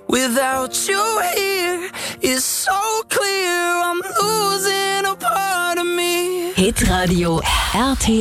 Without you here, it's so clear I'm losing a part of me. Hitradio RTL.